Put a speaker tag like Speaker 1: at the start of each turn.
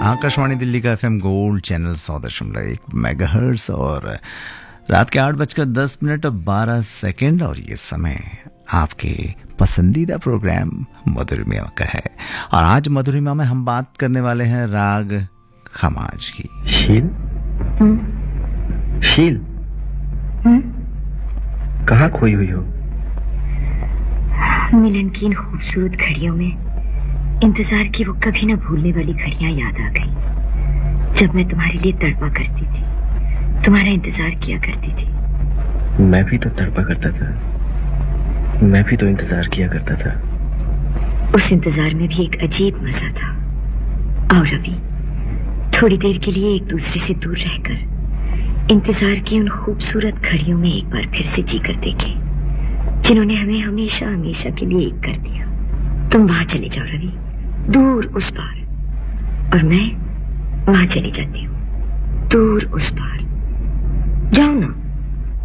Speaker 1: आकाशवाणी दिल्ली का FM gold channel 100.1 megahertz और रात के 8:10 और 12 सेकंड और ये समय आपके पसंदीदा प्रोग्राम मधुरिमा का है। और आज मधुरिमा में हम बात करने वाले हैं राग खमाज की।
Speaker 2: शील शील कहाँ खोई हुई हो?
Speaker 3: मिलन की इन खूबसूरत घड़ियों में इंतजार की वो कभी न भूलने वाली घड़ियां याद आ गई, जब मैं तुम्हारे लिए तड़पा करती थी, तुम्हारा इंतजार किया करती थी।
Speaker 2: मैं भी तो तड़पा करता था, मैं भी तो इंतजार किया करता था।
Speaker 3: उस इंतजार में भी एक अजीब मजा था। आओ रवि, थोड़ी देर के लिए एक दूसरे से दूर रहकर इंतजार की उन खूबसूरत घड़ियों में एक बार फिर से जीकर देखें, जिन्होंने हमें हमेशा हमेशा के लिए एक कर दिया। तुम वहां चले जाओ रवि, दूर उस पार, और मैं वहां चली जाती हूँ, दूर उस पार। जाओ ना।